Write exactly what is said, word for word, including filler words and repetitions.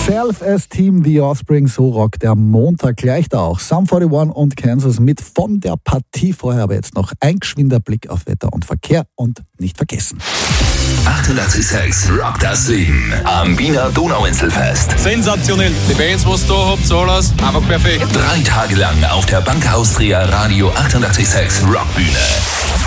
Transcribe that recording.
Self-Esteem, The Offspring, so rockt der Montag gleich da auch. Sum einundvierzig und Kansas mit von der Partie. Vorher aber jetzt noch ein geschwinder Blick auf Wetter und Verkehr und nicht vergessen. achtundachtzig Komma sechs Rock das Leben am Wiener Donauinselfest. Sensationell. Die Bands, was ihr da habt, alles einfach perfekt. Drei Tage lang auf der Bank Austria Radio achtundachtzig Komma sechs Rockbühne.